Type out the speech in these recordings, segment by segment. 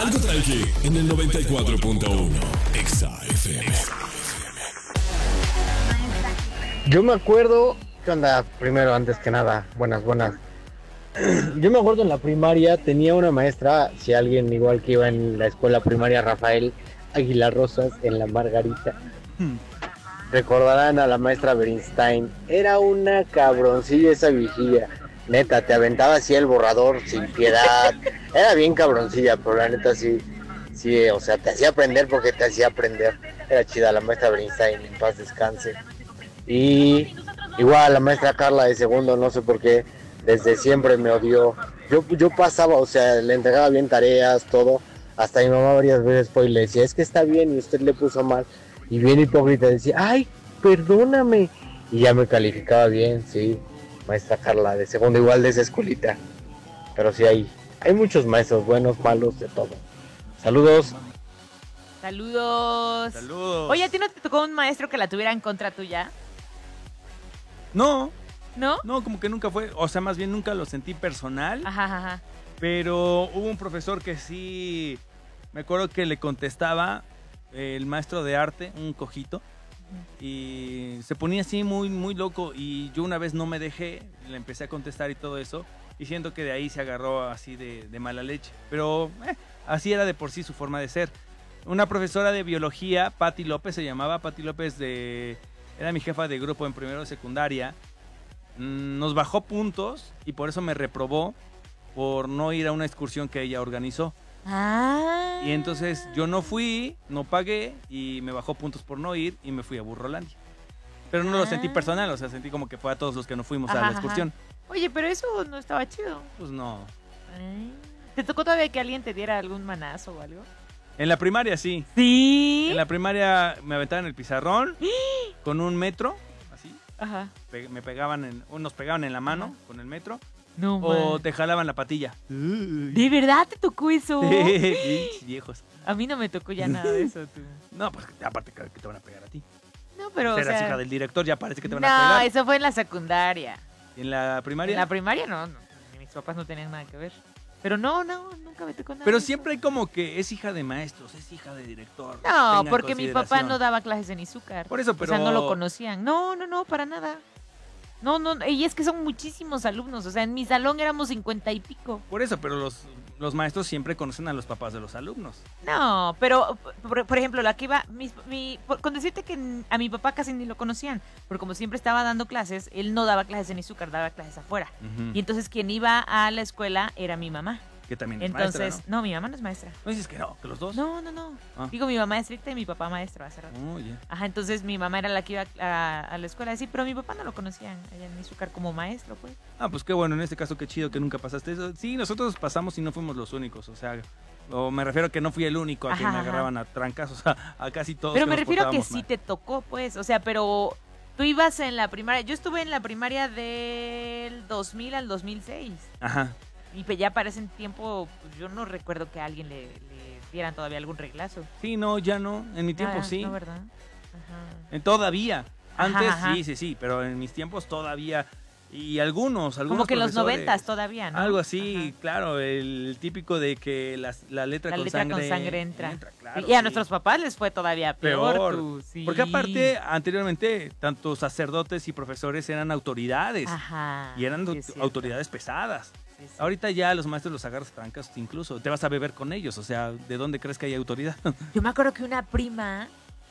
Algo tranqui en el 94.1 Exa FM. Yo me acuerdo, ¿qué onda? Primero, antes que nada, buenas. Yo me acuerdo en la primaria tenía una maestra, si alguien igual que iba en la escuela primaria Rafael Aguilar Rosas en la Margarita, recordarán a la maestra Bernstein. Era una cabroncilla esa vigía. Neta, te aventaba así el borrador sin piedad. Era bien cabroncilla, pero la neta sí, o sea, te hacía aprender porque te hacía aprender. Era chida la maestra Bernstein, en paz descanse. Y igual la maestra Carla de segundo, no sé por qué, desde siempre me odió. Yo pasaba, o sea, le entregaba bien tareas, todo. Hasta mi mamá varias veces fue y le decía, es que está bien y usted le puso mal. Y bien hipócrita decía, ay, perdóname. Y ya me calificaba bien, sí. Maestra Carla de segundo, igual de esa escuelita. Pero sí hay muchos maestros, buenos, malos, de todo. Saludos. Saludos. Oye, ¿a ti no te tocó un maestro que la tuviera en contra tuya? No, ¿No? como que nunca fue, o sea, más bien nunca lo sentí personal. Ajá. Pero hubo un profesor que sí, me acuerdo que le contestaba, el maestro de arte, un cojito, y se ponía así muy, muy loco, y yo una vez no me dejé, le empecé a contestar y todo eso, y siento que de ahí se agarró así de mala leche, pero así era de por sí su forma de ser. Una profesora de biología, Patti López se llamaba, Patti López era mi jefa de grupo en primero de secundaria, nos bajó puntos y por eso me reprobó por no ir a una excursión que ella organizó. Ah. Y entonces yo no fui, no pagué y me bajó puntos por no ir y me fui a Burrolandia. Pero no lo sentí personal, o sea, sentí como que fue a todos los que no fuimos a la excursión. Oye, pero eso no estaba chido. Pues no. ¿Te tocó todavía que alguien te diera algún manazo o algo? En la primaria sí. ¿Sí? En la primaria me aventaban el pizarrón con un metro, así. Ajá. Nos pegaban en la mano con el metro. No, o man. te jalaban la patilla. ¿De verdad te tocó eso? Sí, viejos. A mí no me tocó ya nada de eso, tú. No, pues aparte que te van a pegar a ti. No, pero Si eras o sea, hija del director, ya parece que te van a pegar. No, eso fue en la secundaria. ¿Y en la primaria? En la primaria no. Mis papás no tenían nada que ver. Pero no, nunca me tocó nada. Pero de siempre hay como que es hija de maestros, es hija de director. eso. No, Tengan porque mi papá consideración. no daba clases en Izúcar. Por eso, pero... O sea, no lo conocían. No, para nada. No, y es que son muchísimos alumnos. O sea, en mi salón éramos 50 y pico. Por eso, pero los maestros siempre conocen a los papás de los alumnos. No, pero, por ejemplo, la que iba, con decirte que a mi papá casi ni lo conocían, porque como siempre estaba dando clases, él no daba clases en Izúcar, daba clases afuera. Uh-huh. Y entonces quien iba a la escuela era mi mamá. Que también es Entonces, maestra, ¿no? mi mamá no es maestra. ¿No dices que no? ¿Que los dos? No. Ah. Digo, mi mamá es estricta y mi papá maestro hace rato. Oh, yeah. Ajá, entonces mi mamá era la que iba a la escuela, sí, pero mi papá no lo conocían allá en Izúcar como maestro, pues. Ah, pues qué bueno, en este caso qué chido que nunca pasaste eso. Sí, nosotros pasamos y no fuimos los únicos, o sea, o me refiero a que no fui el único a que me agarraban a trancas, o sea, a casi todos. Pero que me nos refiero a que portábamos sí mal. te tocó, pues, o sea, pero tú ibas en la primaria, yo estuve en la primaria del 2000 al 2006. Ajá. Y pues ya para ese tiempo, pues, yo no recuerdo que a alguien le dieran todavía algún reglazo. Sí, no, ya no, en mi tiempo sí. No, ¿verdad? Ajá. Todavía. Antes Ajá. sí, pero en mis tiempos todavía. Y algunos Como que en los profesores, 90s todavía, ¿no? Algo así, Ajá. claro, el típico de que la letra, con, sangre entra. claro, Y a sí. nuestros papás les fue todavía peor. Tú, sí. Porque aparte, anteriormente, tanto sacerdotes y profesores eran autoridades. Ajá. Y eran sí, es cierto. autoridades pesadas. Sí, sí. Ahorita ya los maestros los agarras a trancas, incluso te vas a beber con ellos, o sea, ¿de dónde crees que hay autoridad? Yo me acuerdo que una prima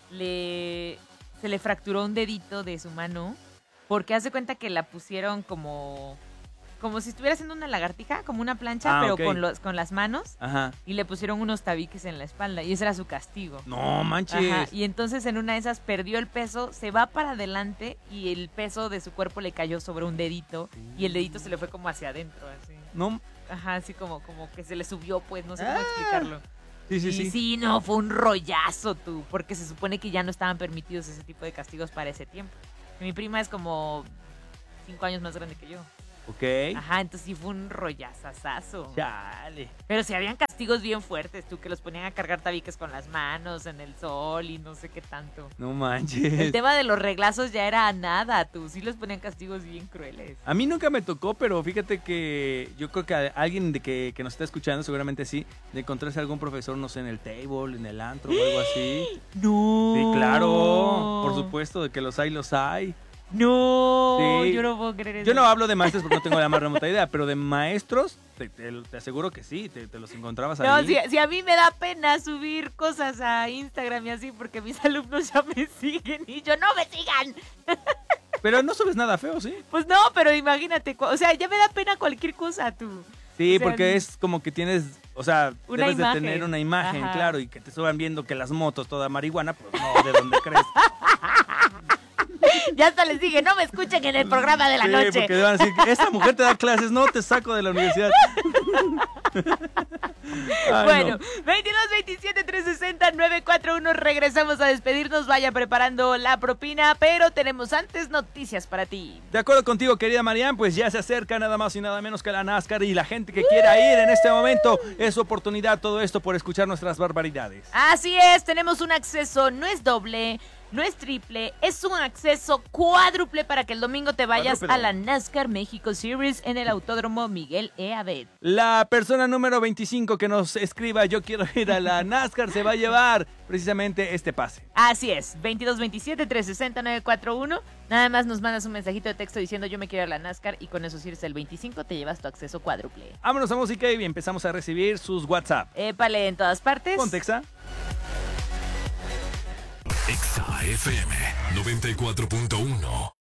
se le fracturó un dedito de su mano porque hace cuenta que la pusieron como si estuviera haciendo una lagartija, como una plancha, pero ok. con las manos, Ajá. y le pusieron unos tabiques en la espalda y ese era su castigo. No manches. Ajá, y entonces en una de esas perdió el peso, se va para adelante y el peso de su cuerpo le cayó sobre un dedito y el dedito se le fue como hacia adentro, así. No. Ajá, así como que se le subió, pues, no sé cómo explicarlo. Sí. Sí, no, fue un rollazo tú, porque se supone que ya no estaban permitidos ese tipo de castigos para ese tiempo. Mi prima es como 5 años más grande que yo. Ok. Ajá, entonces sí fue un rollazazazo. Chale. Pero sí habían castigos bien fuertes, tú, que los ponían a cargar tabiques con las manos en el sol y no sé qué tanto. No El manches. tema de los reglazos ya era nada, tú. Sí les ponían castigos bien crueles. A mí nunca me tocó, pero fíjate que yo creo que a alguien de que nos está escuchando, seguramente sí, de encontrarse algún profesor, no sé, en el table, en el antro o algo así. ¡No! Sí, claro. Por supuesto, de que los hay, los hay. ¡No! Sí. Yo no puedo creer eso. Yo no hablo de maestros porque no tengo la más remota idea, pero de maestros, te aseguro que sí, te los encontrabas No, ahí. si a mí me da pena subir cosas a Instagram y así porque mis alumnos ya me siguen y yo, ¡no me sigan! Pero no subes nada feo, ¿sí? Pues no, pero imagínate, o sea, ya me da pena cualquier cosa, tú. Sí, O sea, porque es como que tienes, o sea, Una debes imagen. de tener una imagen, Ajá. claro, y que te suban viendo que las motos toda marihuana, pues no, ¿de dónde crees? Ya hasta les dije, no me escuchen en el programa de la Sí, noche. porque van a decir, esa mujer te da clases, no te saco de la universidad. Ay, Bueno, no. 22 27 360 941. Regresamos a despedirnos. Vaya preparando la propina, pero tenemos antes noticias para ti. De acuerdo contigo, querida Marian, pues ya se acerca nada más y nada menos que la NASCAR y la gente que quiera ir en este momento es su oportunidad, todo esto por escuchar nuestras barbaridades. Así es, tenemos un acceso, no es doble, no es triple, es un acceso cuádruple para que el domingo te vayas Cuádruple. a la NASCAR México Series en el Autódromo Miguel E. Abed. La persona número 25 que nos escriba yo quiero ir a la NASCAR se va a llevar precisamente este pase. Así es, 22 27 360 941. Nada más nos mandas un mensajito de texto diciendo yo me quiero ir a la NASCAR y con eso si eres el 25 te llevas tu acceso cuádruple. Vámonos a música y empezamos a recibir sus WhatsApp. Épale, en todas partes. Contexa. Exa FM 94.1.